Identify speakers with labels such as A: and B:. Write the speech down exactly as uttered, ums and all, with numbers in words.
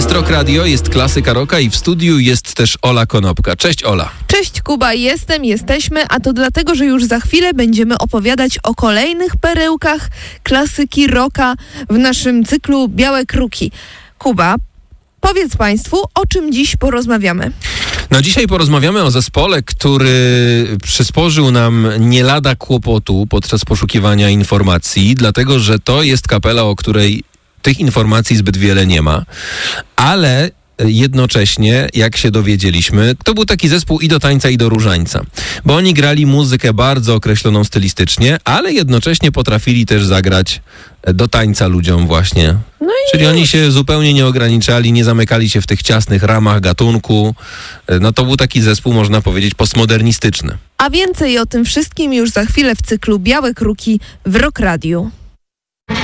A: Jest Rock Radio, jest klasyka rocka i w studiu jest też Ola Konopka. Cześć Ola.
B: Cześć Kuba, jestem, jesteśmy, a to dlatego, że już za chwilę będziemy opowiadać o kolejnych perełkach klasyki rocka w naszym cyklu Białe Kruki. Kuba, powiedz Państwu, o czym dziś porozmawiamy.
A: No dzisiaj porozmawiamy o zespole, który przysporzył nam nie lada kłopotu podczas poszukiwania informacji, dlatego że to jest kapela, o której tych informacji zbyt wiele nie ma, ale jednocześnie, jak się dowiedzieliśmy, to był taki zespół i do tańca, i do różańca, bo oni grali muzykę bardzo określoną stylistycznie, ale jednocześnie potrafili też zagrać do tańca ludziom właśnie.
B: No i
A: Czyli
B: już.
A: oni się zupełnie nie ograniczali, nie zamykali się w tych ciasnych ramach gatunku. No to był taki zespół, można powiedzieć, postmodernistyczny.
B: A więcej o tym wszystkim już za chwilę w cyklu Białe Kruki w Rock Radio.